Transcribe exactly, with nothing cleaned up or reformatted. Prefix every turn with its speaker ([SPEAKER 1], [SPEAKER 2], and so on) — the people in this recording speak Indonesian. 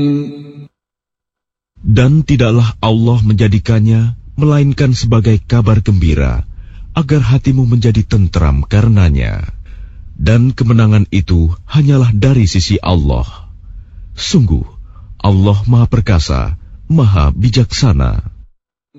[SPEAKER 1] Dan tidaklah Allah menjadikannya melainkan sebagai kabar gembira, agar hatimu menjadi tentram karenanya. Dan kemenangan itu hanyalah dari sisi Allah. Sungguh, Allah Maha Perkasa, Maha Bijaksana.